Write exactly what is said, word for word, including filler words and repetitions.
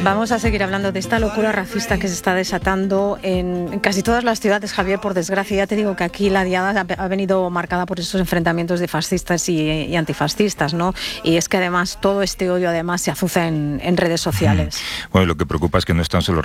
Vamos a seguir hablando de esta locura racista que se está desatando en, en casi todas las ciudades, Javier, por desgracia. Ya te digo que aquí la diada ha, ha venido marcada por esos enfrentamientos de fascistas y, y antifascistas, ¿no? Y es que además todo este odio además se azuza en, en redes sociales. Bueno, lo que preocupa es que no están solo